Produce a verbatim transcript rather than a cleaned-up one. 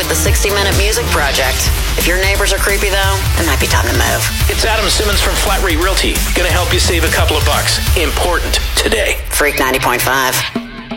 the sixty minute Music Project. If your neighbors are creepy, though, it might be time to move. It's Adam Simmons from Flat Rate Realty. Gonna help you save a couple of bucks. Important today. Freak ninety point five.